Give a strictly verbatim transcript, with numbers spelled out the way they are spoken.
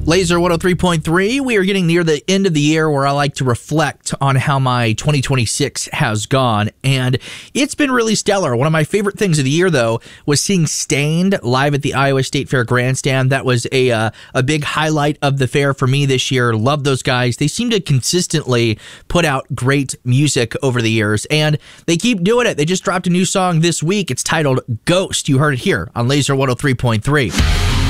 Laser one oh three point three, we are getting near the end of the year where I like to reflect on how my twenty twenty-six has gone, and it's been really stellar. One of my favorite things of the year, though, was seeing Staind live at the Iowa State Fair Grandstand. That was a uh, a big highlight of the fair for me this year. Love those guys. They seem to consistently put out great music over the years, and they keep doing it. They just dropped a new song this week. It's titled Ghost. You heard it here on Laser one oh three point three.